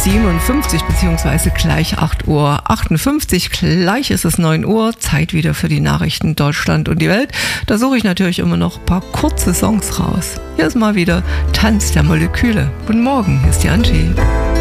7:57 bzw. gleich 8:58 Uhr. Gleich ist es 9 Uhr. Zeit wieder für die Nachrichten Deutschland und die Welt. Da suche ich natürlich immer noch ein paar kurze Songs raus. Hier ist mal wieder Tanz der Moleküle. Guten Morgen, hier ist die Angie.